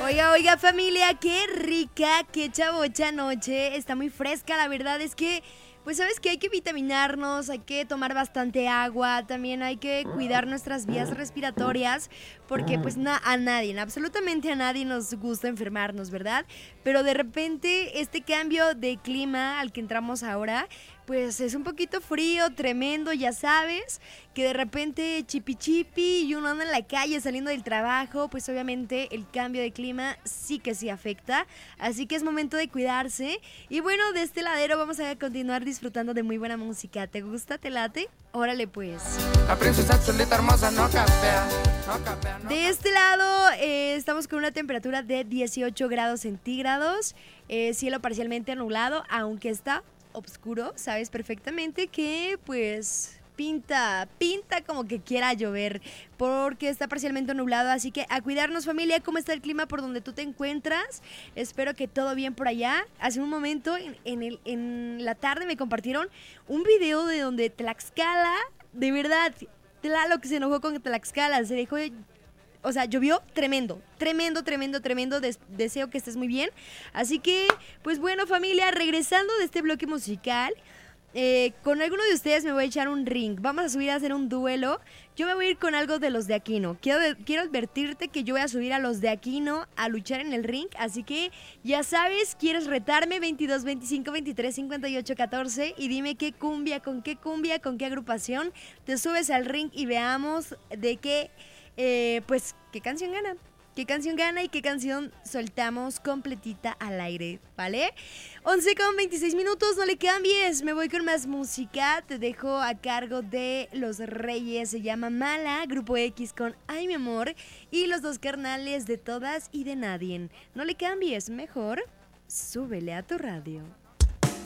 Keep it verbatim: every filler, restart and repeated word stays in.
Oiga, oiga familia, qué rica, qué chavocha noche, está muy fresca, la verdad es que, pues sabes que hay que vitaminarnos, hay que tomar bastante agua, también hay que cuidar nuestras vías respiratorias, porque pues na- a nadie, absolutamente a nadie nos gusta enfermarnos, ¿verdad? Pero de repente este cambio de clima al que entramos ahora, pues es un poquito frío, tremendo, ya sabes, que de repente chipi chipi y uno anda en la calle saliendo del trabajo, pues obviamente el cambio de clima sí que sí afecta, así que es momento de cuidarse. Y bueno, de este ladero vamos a continuar disfrutando de muy buena música. ¿Te gusta? ¿Te late? Órale pues. La princesa chulita hermosa no capea, no capea, no De este lado eh, estamos con una temperatura de dieciocho grados centígrados, eh, cielo parcialmente nublado, aunque está oscuro, sabes perfectamente que pues pinta, pinta como que quiera llover porque está parcialmente nublado, así que a cuidarnos familia. ¿Cómo está el clima por donde tú te encuentras? Espero que todo bien por allá. Hace un momento en, en, el, en la tarde me compartieron un video de donde Tlaxcala, de verdad, Tlaloc se enojó con Tlaxcala, se dejó... O sea, llovió tremendo, tremendo, tremendo, tremendo. Des- deseo que estés muy bien. Así que, pues bueno, familia, regresando de este bloque musical, eh, con alguno de ustedes me voy a echar un ring. Vamos a subir a hacer un duelo. Yo me voy a ir con algo de los de Aquino. Quiero, de- quiero advertirte que yo voy a subir a los de Aquino a luchar en el ring. Así que, ya sabes, quieres retarme, veintidós, veinticinco, veintitrés, cincuenta y ocho, catorce. Y dime qué cumbia, con qué cumbia, con qué agrupación te subes al ring y veamos de qué... Eh, pues, ¿qué canción gana? ¿Qué canción gana y qué canción soltamos completita al aire? ¿Vale? once con veintiséis minutos, no le cambies. Me voy con más música. Te dejo a cargo de Los Reyes. Se llama Mala, Grupo X con Ay, mi amor. Y los dos carnales de Todas y de Nadie. No le cambies, mejor súbele a tu radio.